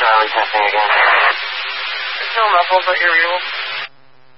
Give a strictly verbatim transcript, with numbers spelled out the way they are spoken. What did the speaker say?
Charlie testing again. There's no muffles, I hear you.